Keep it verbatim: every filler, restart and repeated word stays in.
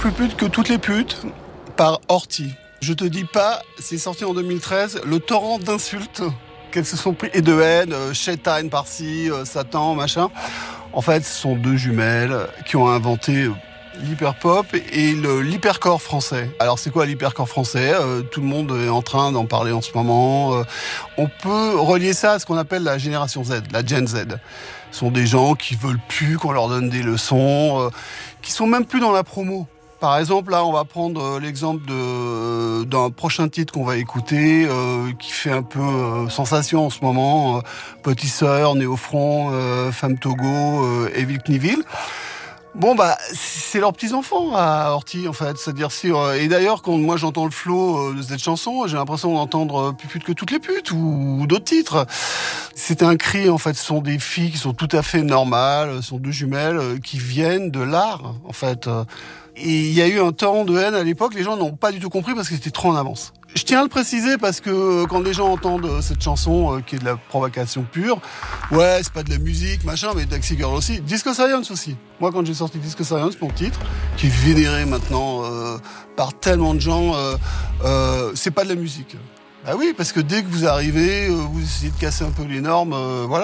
Plus pute que toutes les putes par Horty. Je te dis pas, c'est sorti en deux mille treize, le torrent d'insultes qu'elles se sont pris, et de haine, euh, chétane par-ci, euh, Satan, machin. En fait, ce sont deux jumelles qui ont inventé l'hyperpop et le, l'hypercore français. Alors c'est quoi l'hypercore français ? euh, Tout le monde est en train d'en parler en ce moment. Euh, on peut relier ça à ce qu'on appelle la génération Z, la Gen Z. Ce sont des gens qui veulent plus qu'on leur donne des leçons, euh, qui sont même plus dans la promo. Par exemple, là, on va prendre l'exemple de, d'un prochain titre qu'on va écouter, euh, qui fait un peu euh, sensation en ce moment. Euh, Petite Sœur, Néo-Front, euh, Femme Togo, euh, Evil Knievel. Bon, bah, c'est leurs petits-enfants à Horty, en fait. C'est-à-dire, si, euh, et d'ailleurs, quand moi j'entends le flow de cette chanson, j'ai l'impression d'entendre Plus pute que toutes les putes ou, ou d'autres titres. C'est un cri, en fait. Ce sont des filles qui sont tout à fait normales, ce sont deux jumelles euh, qui viennent de l'art, en fait. Et il y a eu un torrent de haine à l'époque, les gens n'ont pas du tout compris parce que c'était trop en avance. Je tiens à le préciser parce que quand les gens entendent cette chanson euh, qui est de la provocation pure, ouais, c'est pas de la musique, machin, mais Taxi Girl aussi, Disco Science aussi. Moi, quand j'ai sorti Disco Science, mon titre, qui est vénéré maintenant euh, par tellement de gens, euh, euh, c'est pas de la musique. Bah oui, parce que dès que vous arrivez, euh, vous essayez de casser un peu les normes, euh, voilà.